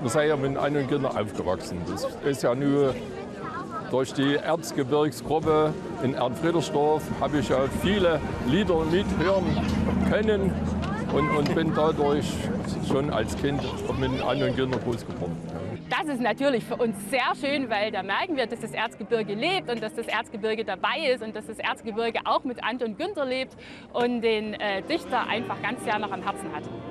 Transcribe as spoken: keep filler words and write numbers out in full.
wir sind ja mit Anton Günther aufgewachsen. Das ist ja nur durch die Erzgebirgsgruppe in Ernfriedersdorf habe ich ja viele Lieder mithören können und, und bin dadurch schon als Kind mit Anton Günther groß geworden. Das ist natürlich für uns sehr schön, weil da merken wir, dass das Erzgebirge lebt und dass das Erzgebirge dabei ist und dass das Erzgebirge auch mit Anton Günther lebt und den äh, Dichter einfach ganz sehr noch am Herzen hat.